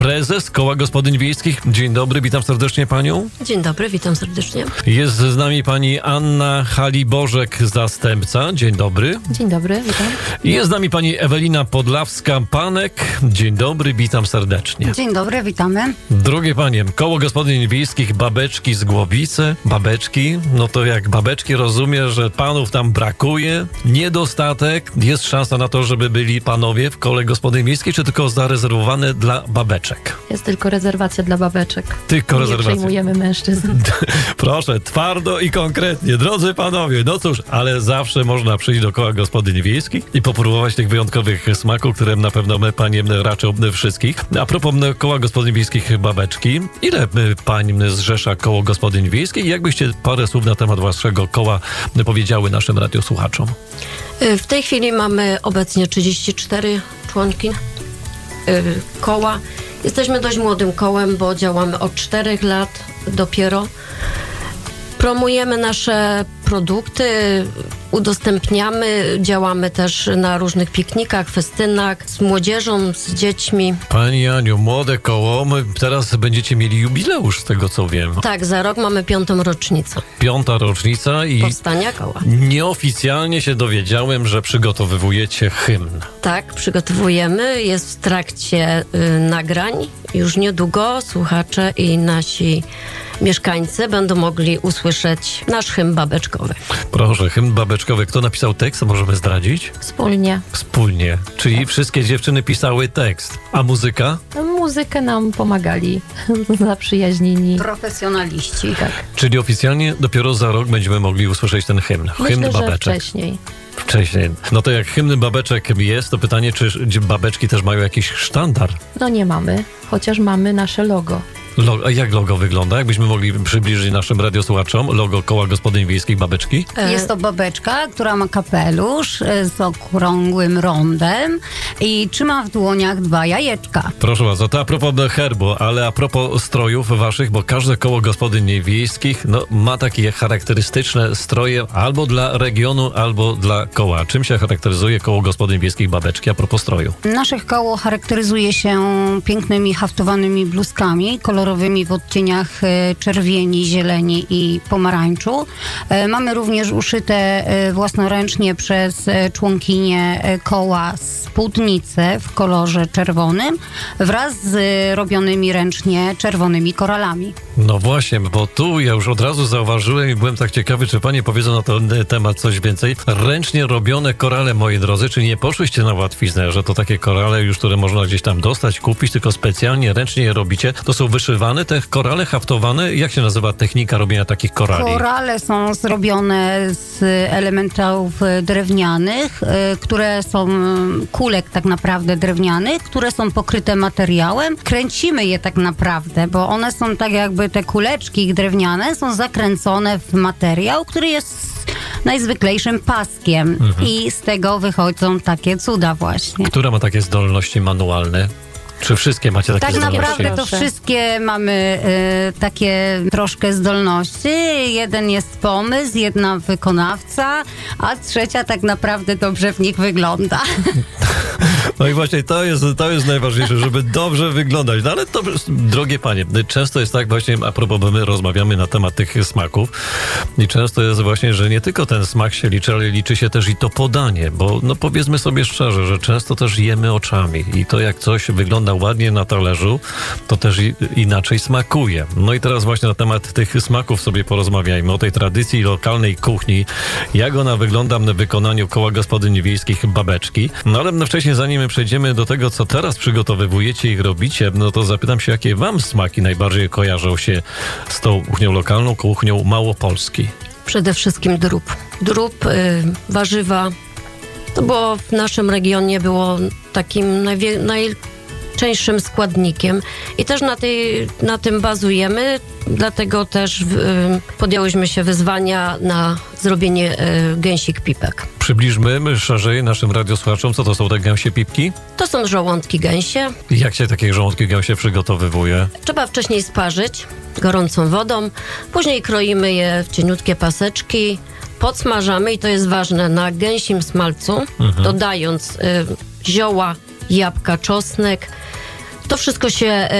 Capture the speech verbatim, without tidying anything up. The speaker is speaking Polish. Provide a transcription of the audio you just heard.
Prezes Koła Gospodyń Wiejskich. Dzień dobry, witam serdecznie panią. Dzień dobry, witam serdecznie. Jest z nami pani Anna Haliborzek, zastępca. Dzień dobry. Dzień dobry, witam. Jest z nami pani Ewelina Podlawska-Panek. Dzień dobry, witam serdecznie. Dzień dobry, witamy. Drogie panie, Koło Gospodyń Wiejskich Babeczki z Głowice. Babeczki, no to jak babeczki rozumiem, że panów tam brakuje, niedostatek. Jest szansa na to, żeby byli panowie w Kole Gospodyń Wiejskich, czy tylko zarezerwowane dla babeczek? Jest tylko rezerwacja dla babeczek. Tylko Nie rezerwacja. przejmujemy mężczyzn. Proszę, twardo i konkretnie. Drodzy panowie, no cóż, ale zawsze można przyjść do Koła Gospodyń Wiejskich i popróbować tych wyjątkowych smaków, które na pewno my, panie, raczą wszystkich. A propos Koła Gospodyń Wiejskich babeczki, ile pań zrzesza Koło Gospodyń Wiejskich? Jakbyście parę słów na temat waszego koła powiedziały naszym radiosłuchaczom? W tej chwili mamy obecnie trzydzieści cztery członki koła. Jesteśmy dość młodym kołem, bo działamy od czterech lat dopiero. Promujemy nasze produkty, udostępniamy, działamy też na różnych piknikach, festynach z młodzieżą, z dziećmi. Pani Aniu, młode koło, my teraz będziecie mieli jubileusz, z tego co wiem. Tak, za rok mamy piątą rocznicę. Piąta rocznica i powstania koła. Nieoficjalnie się dowiedziałem, że przygotowujecie hymn. Tak, przygotowujemy, jest w trakcie y, nagrań. Już niedługo słuchacze i nasi mieszkańcy będą mogli usłyszeć nasz hymn babeczkowy. Proszę, hymn babeczkowy. Kto napisał tekst, możemy zdradzić? Wspólnie. Wspólnie. Czyli wszystkie dziewczyny pisały tekst. A muzyka? Muzykę nam pomagali. Zaprzyjaźnieni. Profesjonaliści. Tak. Czyli oficjalnie dopiero za rok będziemy mogli usłyszeć ten hymn. Myślę, hymn że babeczek. wcześniej. Wcześniej. No to jak hymny babeczek jest, to pytanie, czy babeczki też mają jakiś sztandar? No nie mamy, chociaż mamy nasze logo. Logo, a jak logo wygląda? Jakbyśmy mogli przybliżyć naszym radiosłuchaczom logo Koła Gospodyń Wiejskich babeczki? Jest to babeczka, która ma kapelusz z okrągłym rondem i trzyma w dłoniach dwa jajeczka. Proszę bardzo, to a propos herbu, ale a propos strojów waszych, bo każde Koło Gospodyń Wiejskich no, ma takie charakterystyczne stroje albo dla regionu, albo dla koła. Czym się charakteryzuje Koło Gospodyń Wiejskich babeczki a propos stroju? Nasze koło charakteryzuje się pięknymi haftowanymi bluzkami, kolorowymi w odcieniach czerwieni, zieleni i pomarańczu. Mamy również uszyte własnoręcznie przez członkinię koła spódnice w kolorze czerwonym wraz z robionymi ręcznie czerwonymi koralami. No właśnie, bo tu ja już od razu zauważyłem i byłem tak ciekawy, czy panie powiedzą na ten temat coś więcej. Ręcznie robione korale, moi drodzy, czy nie poszłyście na łatwiznę, że to takie korale już, które można gdzieś tam dostać, kupić, tylko specjalnie ręcznie je robicie? To są wyszywane te korale, haftowane? Jak się nazywa technika robienia takich korali? Korale są zrobione z elementów drewnianych, które są kulek tak naprawdę drewnianych, które są pokryte materiałem. Kręcimy je tak naprawdę, bo one są tak jakby te kuleczki drewniane są zakręcone w materiał, który jest najzwyklejszym paskiem mhm. i z tego wychodzą takie cuda właśnie. Która ma takie zdolności manualne? Czy wszystkie macie takie tak zdolności? Tak naprawdę to wszystkie mamy y, takie troszkę zdolności. Jeden jest pomysł, jedna wykonawca, a trzecia tak naprawdę dobrze w nich wygląda. No i właśnie to jest, to jest najważniejsze, żeby dobrze wyglądać. No ale to, drogie panie, często jest tak właśnie, a propos, bo my rozmawiamy na temat tych smaków i często jest właśnie, że nie tylko ten smak się liczy, ale liczy się też i to podanie, bo no powiedzmy sobie szczerze, że często też jemy oczami i to jak coś wygląda ładnie na talerzu, to też i, inaczej smakuje. No i teraz właśnie na temat tych smaków sobie porozmawiajmy, o tej tradycji lokalnej kuchni, jak ona wygląda w wykonaniu Koła Gospodyń Wiejskich babeczki. No ale wcześniej, zanim przejdziemy do tego, co teraz przygotowujecie i robicie, no to zapytam się, jakie wam smaki najbardziej kojarzą się z tą kuchnią lokalną, kuchnią Małopolski? Przede wszystkim drób. Drób, y, warzywa. To było w naszym regionie było takim najwie- najczęstszym składnikiem i też na, tej, na tym bazujemy, dlatego też y, podjęłyśmy się wyzwania na zrobienie y, gęsich pipek. Przybliżmy szerzej naszym radiosłuchaczom, co to są te gęsie pipki? To są żołądki gęsie. Jak się takie żołądki gęsie przygotowywuje? Trzeba wcześniej sparzyć gorącą wodą, później kroimy je w cieniutkie paseczki, podsmażamy i to jest ważne, na gęsim smalcu, mhm. dodając y, zioła, jabłka, czosnek. To wszystko się